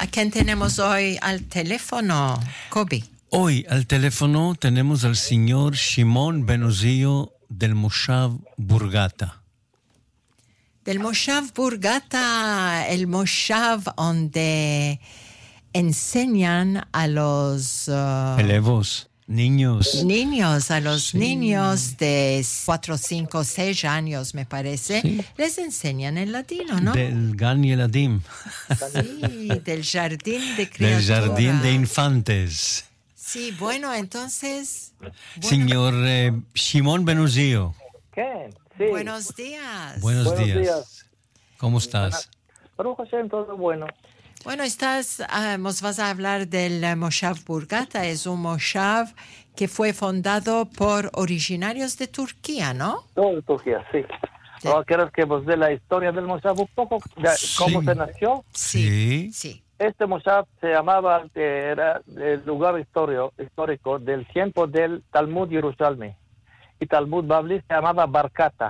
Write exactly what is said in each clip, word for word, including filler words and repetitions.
¿A quién tenemos hoy al teléfono, Kobi? Hoy al teléfono tenemos al señor Shimon Ben Uziel del Moshav Burgata. Del Moshav Burgata, el Moshav donde enseñan a los... Uh, Elevos, niños. Niños, a los Sí. niños de cuatro, cinco, seis años, me parece, Sí. les enseñan el latino, ¿no? Del Gan Yeladim. Sí, del jardín de Del criaturas. Jardín de Infantes. Sí, bueno, entonces... bueno, Señor eh, Shimon Ben Uziel. ¿Qué? Sí. buenos días. Buenos, Buenos días. días. ¿Cómo estás? Baruch Hashem, todo bueno. Bueno, estás, ah, nos vas a hablar del eh, Moshav Burgata. Es un Moshav que fue fundado por originarios de Turquía, ¿no? Todo Turquía, sí. Sí. Ahora quieres que vos dé la historia del Moshav un poco, de cómo Sí. se nació. Sí. Sí. Este Moshav se llamaba, que era el lugar histórico, histórico del tiempo del Talmud Yerushalmi. Y Talmud Babli se llamaba Barkata.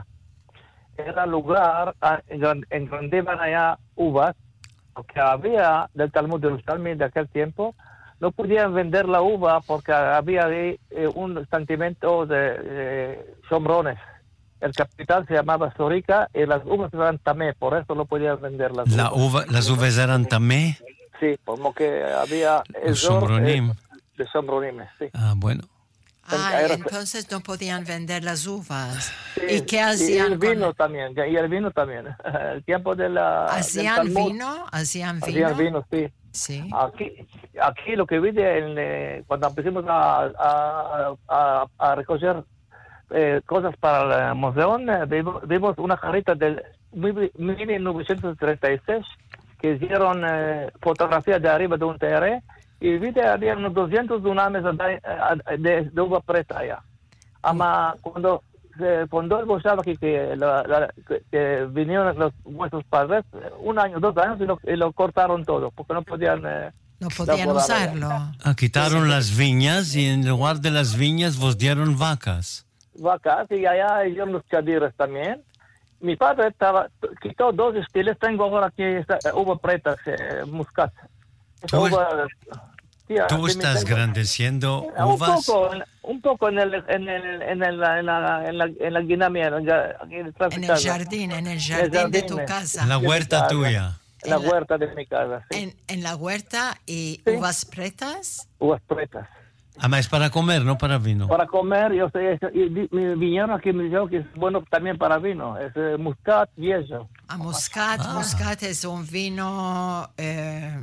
Era lugar ah, en don- en donde iban allá uvas, porque había del Talmud Yerushalmi de aquel tiempo, no podían vender la uva porque había ahí eh, un sentimiento de eh, sombrones. El capital se llamaba Sorica y las uvas eran tamé, por eso no podían vender las La uvas. uva, las uvas eran tamé. Sí, como que había... Los error, sombronim. eh, de sombronim, sí. Ah, bueno. Ah, Era- entonces no podían vender las uvas. Sí, ¿Y qué y hacían el vino con... también, y el vino también. El tiempo de la... del ¿Hacían Talmud, vino? ¿Hacían vino? Hacían vino, sí. Sí. Aquí, aquí lo que vi de, en, eh, cuando empezamos a, a, a, a recoger eh, cosas para el museo, eh, vimos, vimos una jarrita del mil novecientos treinta y seis que hicieron eh, fotografía de arriba de un T R y vi que había unos doscientos dunames de, de, de uva preta allá. Ama, cuando se fundó el Moshav aquí, que, la, la, que, que vinieron los, nuestros padres, un año, dos años, y lo, y lo cortaron todo, porque no podían... Eh, No podían laborar usarlo. Ah, quitaron las viñas y en lugar de las viñas vos dieron vacas. vacas y allá hicieron los chadires también. Mi padre estaba, quitó dos estilos, tengo ahora aquí esta, eh, uva preta, eh, muscat. Esa Tú- uva, tía, Tú sí me estás tengo- grandeciendo Eh, Un uvas. poco, un poco en el, en el, en el, en la, en la, en la guinamia, en la- aquí detrás de En el casa. jardín, en el jardín de tu jardín, eh. casa. En la de mi huerta casa. tuya. En la En la- huerta de mi casa, sí. En, en la huerta y Sí. uvas pretas. Uvas pretas. Además es para comer, no para vino. Para comer, yo sé, y vi- me vinieron aquí y me dijeron que es bueno también para vino. Es eh, muscat y eso. A Muscat. Ah. Muscat es un vino eh,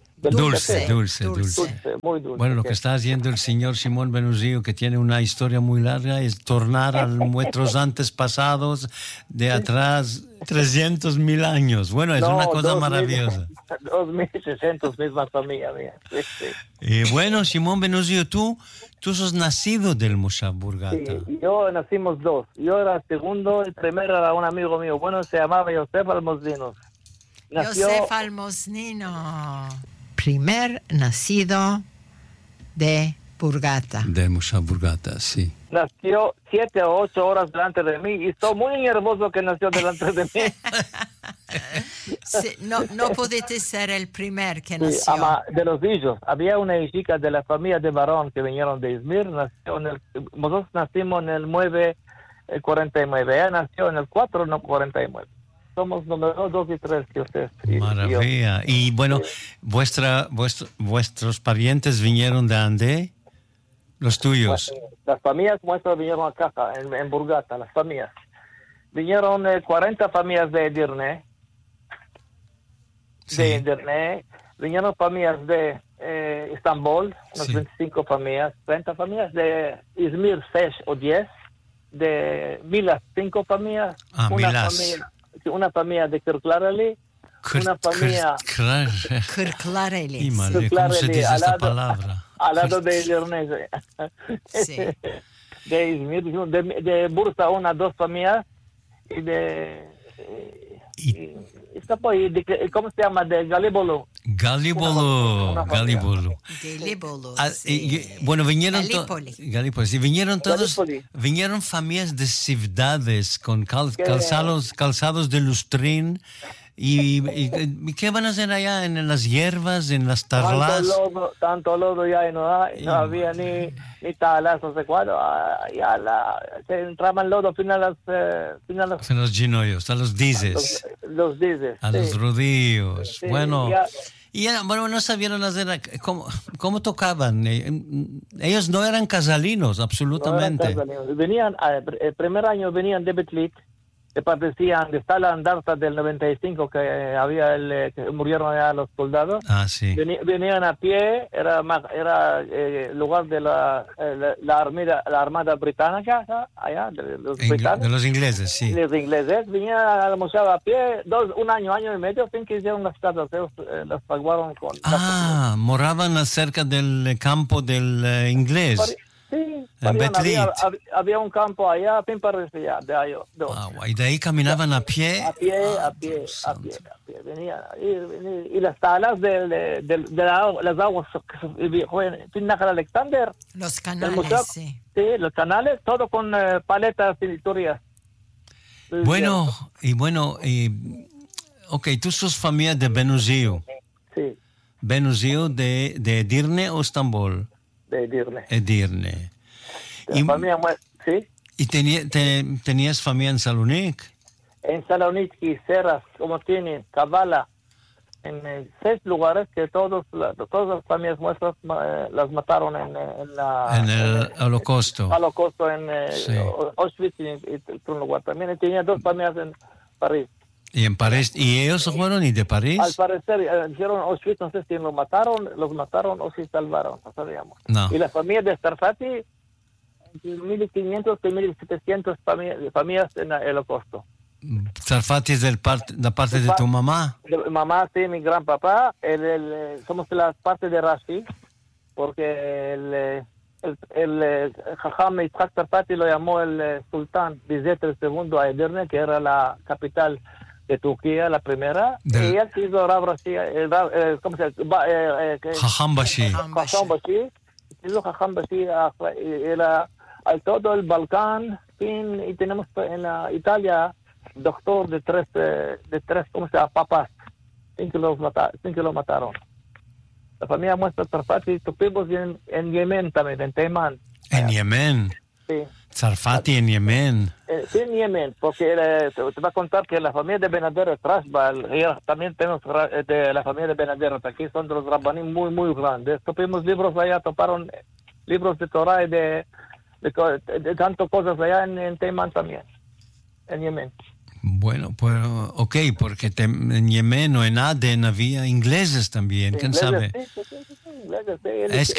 Dulce, dulce, dulce. Dulce, muy dulce. Bueno, lo sí. que está haciendo el señor Shimon Ben Uziel, que tiene una historia muy larga, es tornar a nuestros antepasados de atrás trescientos mil años. Bueno, es No, una cosa dos mil- maravillosa. dos mil seiscientos misma familia mía. Sí, sí. Eh, bueno, Shimon Ben Uziel, tú, tú sos nacido del Moshav Burgata. Sí, yo nacimos dos. Yo era el segundo, el primero era un amigo mío. Bueno, se llamaba Yosef Almozdinos. Nació, Josef Almosnino. Primer nacido de Burgata. Del Moshav Burgata, sí. nació siete o ocho horas delante de mí y estoy muy nervioso que nació delante de mí. Sí, no, no pudiste ser el primer que Sí, nació. ama, de los hijos. Había una chica de la familia de Barón que vinieron de Izmir. Nació en el, nosotros nacimos en el nueve cuarenta y nueve. Ella nació en el cuatro cuarenta y nueve. Somos número dos y tres que usted. y- y yo. Maravilla. Y bueno, vuestra, vuestro, vuestros parientes vinieron de Ande, los tuyos. Las familias nuestras vinieron acá, en, en Burgata, las familias. Vinieron eh, cuarenta familias de Edirne, de Sí. Edirne. Vinieron familias de eh, Estambul, unas Sí. veinticinco familias, treinta familias de Izmir, seis o diez, de Milas, cinco familias, Ah, una Milas. familia, una familia de Kirklareli, una familia Kirklareli. Y madre, ¿cómo se dice al esta lado- palabra? al lado de Edirne. Sí. De Izmir, de, de Bursa una, dos familias, y de... Y y- escapó, y de- ¿cómo se llama? De Galípolo. Galípolo, Una- una Galípolo. Galípolo, Ah, sí. y- bueno, vinieron to- Galípoli. Galípoli, sí, vinieron todos, Galípoli. vinieron familias de ciudades con cal- Que- calzados, calzados de lustrín, ¿Y, y, y qué van a hacer allá en las hierbas, en las tarlas? Tanto lodo, tanto lodo ya no, hay, no había ni, ni talas, no sé cuándo. Ya la, se entraba en lodo fin a las... Eh, fin a las En los ginollos, a los dices. los, los dices. A sí. los rodillos. Sí, bueno, ya. y ya, bueno, no sabían hacer, ¿cómo, cómo tocaban? Ellos no eran casalinos, absolutamente. No eran casalinos. Venían, el primer año venían de Betlit, que parecían de esta la andarta del noventa y cinco que había el, que murieron allá los soldados. Ah, sí. Venían a pie, era era eh, lugar de la, la, la, armada, la armada británica, allá, de los Ingl británicos. De los ingleses, sí. Los ingleses venían al museo a pie, dos, un año, año y medio, fin que hicieron las casas, ellos eh, las pagaron con... Ah, moraban cerca del campo del uh, inglés. Sí, en Betlit. Había, había un campo allá, fin parecía, de ahí. Ah, y de ahí caminaban a pie. A pie, ah, a pie, a pie, a pie. Venían, y, y, y las talas de, de, de, de la, las aguas, fin Nájar Alexander. Los canales, museo, sí. Sí, los canales, todo con uh, paletas y historias. Bueno, y bueno, y, ok, tú sos familia de Benuzio. Sí. Benuzio de, de Edirne o Estambul. De Edirne. Edirne. De y, familia, sí. ¿Y tenía, te, tenías familia en Salonic? En Saloniki, Serras, como tienen, Kavala, en eh, seis lugares que todos, la, todas las familias nuestras eh, las mataron en, en la... En el en, holocausto. Holocausto en eh, sí. Auschwitz y, y, y un lugar. También tenía dos familias en París. ¿Y en París? ¿Y ellos fueron y de París? Al parecer, eh, hicieron Auschwitz, no sé si los mataron, los mataron o si salvaron, no sabíamos. No. Y la familia de Starfati, mil quinientos y mil setecientos familias, familias en el holocausto. Sarfati es del part, la parte de tu mamá. De mamá, sí, mi gran papá. El, el, somos de la parte de Rashi, porque el, el, el, el Jajam Yitzhak Sarfati lo llamó el sultán Bizet el segundo a Edirne, que era la capital de Turquía, la primera. Del... Y él se hizo Rab Rashi, el, el, ¿cómo se llama? Eh, eh, Jajam Bashi. Jajam Bashi. Se hizo Jajam Bashi, era al todo el Balcán, fin, y tenemos en la Italia doctor de tres, eh, de tres, ¿cómo se llama? Papas, sin que los, mata, sin que los mataron. La familia muestra Sarfati, tuvimos en, en Yemen también, en Teimán. ¿En Yemen? Sí. Sarfati en Yemen. Eh, sí, en Yemen, porque eh, te, te va a contar que la familia de Benader, Trashbal, también tenemos de la familia de Benader, aquí son de los Rabbanim muy, muy grandes. Tuvimos libros allá, toparon libros de Torah y de, de, de, de tanto cosas allá en, en Teimán también, en Yemen. Bueno, pues, ok, porque te, en Yemen o en Aden había ingleses también, ¿quién ingleses, sabe? Sí, sí, sí, sí, ingleses, sí. Es